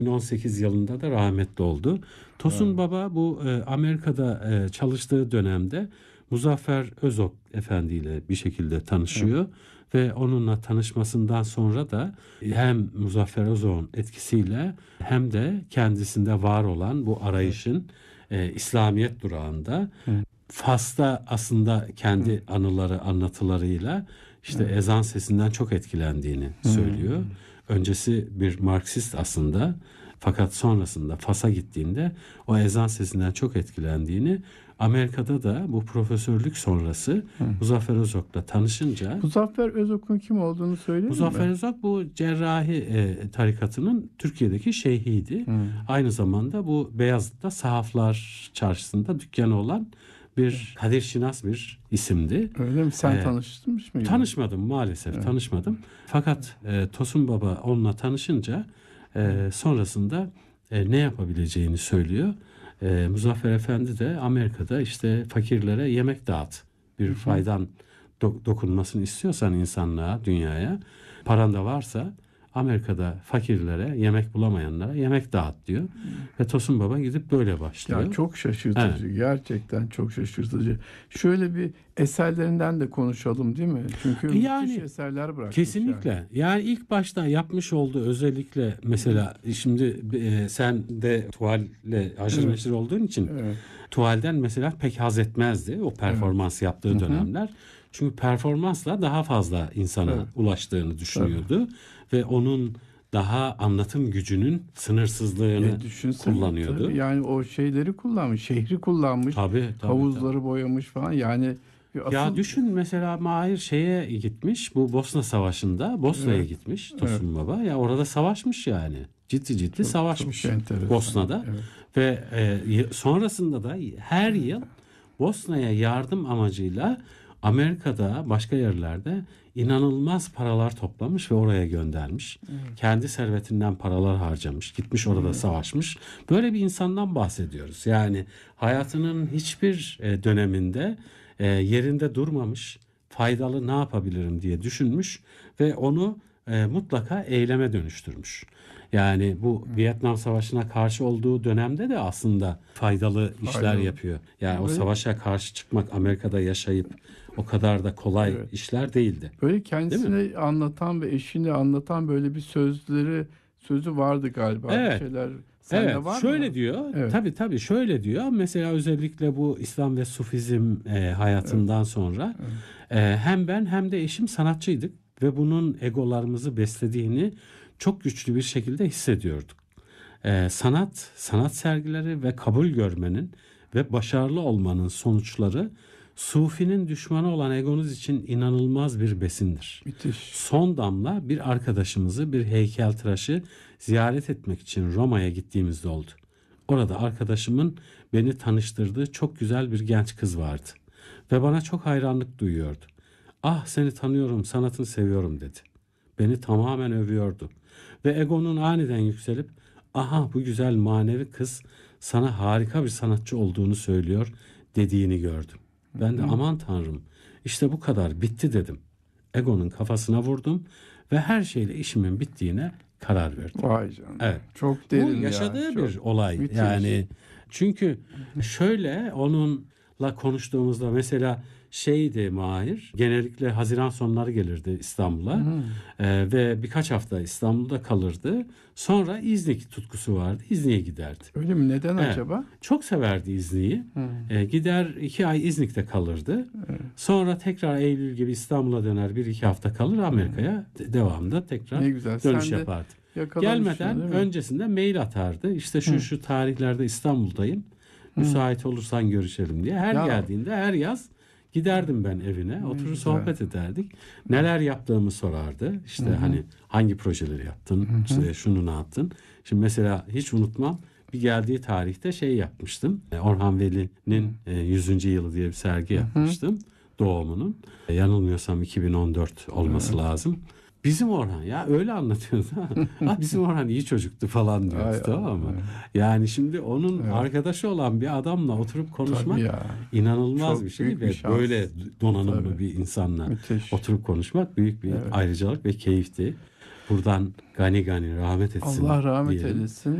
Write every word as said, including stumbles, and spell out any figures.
iki bin on sekiz yılında da rahmetli oldu. Tosun Evet. Baba bu e, Amerika'da e, çalıştığı dönemde Muzaffer Özok Efendi ile bir şekilde tanışıyor. Ve onunla tanışmasından sonra da hem Muzaffer Özok'un etkisiyle hem de kendisinde var olan bu arayışın e, İslamiyet durağında Hı. Fas'ta aslında kendi anıları anlatılarıyla işte ezan sesinden çok etkilendiğini söylüyor. Öncesi bir Marksist aslında, fakat sonrasında Fas'a gittiğinde o ezan sesinden çok etkilendiğini, Amerika'da da bu profesörlük sonrası Muzaffer Özok'la tanışınca. Muzaffer Özok'un kim olduğunu söyleyeyim Muzaffer mi? Özok bu cerrahi e, tarikatının Türkiye'deki şeyhiydi. Hı. Aynı zamanda bu Beyazıt'ta Sahaflar Çarşısı'nda dükkanı olan bir Kadir Şinas bir isimdi. Öyle mi? Sen Ee, tanışmış mıydın? Tanışmadım maalesef, Evet. tanışmadım. Fakat e, Tosun Baba onunla tanışınca e, sonrasında e, ne yapabileceğini söylüyor. E, Muzaffer Efendi de Amerika'da işte fakirlere yemek dağıt. Bir faydan do- dokunmasını istiyorsan insanlığa, dünyaya, paran da varsa Amerika'da fakirlere, yemek bulamayanlara yemek dağıt diyor. Ve Tosun Baba gidip böyle başlıyor. Ya çok şaşırtıcı. Gerçekten çok şaşırtıcı. Şöyle bir eserlerinden de konuşalım değil mi? Çünkü Yani, müthiş eserler bırakmış. Kesinlikle. Yani. Yani ilk başta yapmış olduğu özellikle mesela şimdi e, sen de tuvalle haşır Evet. neşir olduğun için Evet. tuvalden mesela pek haz etmezdi o performans yaptığı Hı hı. dönemler. Çünkü performansla daha fazla insana Evet. ulaştığını düşünüyordu ve onun daha anlatım gücünün sınırsızlığını E, düşünsene, kullanıyordu. tabii. Yani o şeyleri kullanmış, şehri kullanmış, Tabii, tabii, havuzları boyamış falan. Yani bir asıl Ya düşün mesela Mahir şeye gitmiş, bu Bosna Savaşı'nda Bosna'ya Evet. gitmiş Tosun Baba. Ya orada savaşmış yani. Ciddi ciddi Çok- savaşmış çok enteresan. Bosna'da. Evet. Ve e, sonrasında da her yıl Bosna'ya yardım amacıyla Amerika'da başka yerlerde inanılmaz paralar toplamış ve oraya göndermiş. Kendi servetinden paralar harcamış. Gitmiş orada savaşmış. Böyle bir insandan bahsediyoruz. Yani hayatının hiçbir e, döneminde e, yerinde durmamış, faydalı ne yapabilirim diye düşünmüş ve onu e, mutlaka eyleme dönüştürmüş. Yani bu Vietnam Savaşı'na karşı olduğu dönemde de aslında faydalı işler Faydalı. yapıyor. Yani o Ve- savaşa karşı çıkmak Amerika'da yaşayıp o kadar da kolay Evet. işler değildi. Böyle kendisini anlatan ve eşini anlatan böyle bir sözleri sözü vardı galiba. Bir Evet. şeyler sende Evet, var şöyle mı? diyor. Evet. Tabii tabii şöyle diyor. Mesela özellikle bu İslam ve Sufizm e, hayatından sonra e, hem ben hem de eşim sanatçıydık ve bunun egolarımızı beslediğini çok güçlü bir şekilde hissediyorduk. E, sanat, sanat sergileri ve kabul görmenin ve başarılı olmanın sonuçları Sufi'nin düşmanı olan egonuz için inanılmaz bir besindir. Müthiş. Son damla bir arkadaşımızı, bir heykeltıraşı ziyaret etmek için Roma'ya gittiğimizde oldu. Orada arkadaşımın beni tanıştırdığı çok güzel bir genç kız vardı. Ve bana çok hayranlık duyuyordu. Ah seni tanıyorum, sanatını seviyorum dedi. Beni tamamen övüyordu. Ve egonun aniden yükselip aha bu güzel manevi kız sana harika bir sanatçı olduğunu söylüyor dediğini gördüm. Ben de aman tanrım işte bu kadar bitti dedim. Egonun kafasına vurdum ve her şeyle işimin bittiğine karar verdim. Vay canına. Evet. Çok derin Bu ya. yaşadığı Çok bir olay. müthiş. Yani çünkü şöyle onunla konuştuğumuzda mesela şeydi Mahir, genellikle Haziran sonları gelirdi İstanbul'a Ee, ve birkaç hafta İstanbul'da kalırdı. Sonra İznik tutkusu vardı. İznik'e giderdi. Öyle mi? Neden Evet. acaba? Çok severdi İznik'i. Ee, gider iki ay İznik'te kalırdı. Sonra tekrar Eylül gibi İstanbul'a döner, bir iki hafta kalır Amerika'ya de- devamında tekrar Ne güzel. dönüş Sen de yapardı. yakalamışsın, Gelmeden değil mi? öncesinde mail atardı. İşte şu şu tarihlerde İstanbul'dayım. Müsait olursan görüşelim diye. Her Ya. geldiğinde her yaz giderdim ben evine. Oturur güzel. sohbet ederdik. Neler yaptığımı sorardı. İşte hani hangi projeleri yaptın? İşte şunu ne yaptın? Şimdi mesela hiç unutmam. Bir geldiği tarihte şey yapmıştım. E, Orhan Veli'nin e, yüzüncü yılı diye bir sergi yapmıştım. Doğumunun. E, yanılmıyorsam iki bin on dört olması lazım. Bizim Orhan ya öyle anlatıyordu. Ha, bizim Orhan iyi çocuktu falan diyordu, Ay tamam Allah, mı? evet. Yani şimdi onun Evet. arkadaşı olan bir adamla oturup konuşmak Tabii ya. inanılmaz Çok bir şey büyük ve bir şans. böyle donanımlı Tabii. bir insanla Müthiş. oturup konuşmak büyük bir Evet. ayrıcalık ve keyifti. Buradan gani gani rahmet etsin Allah rahmet diyelim. eylesin.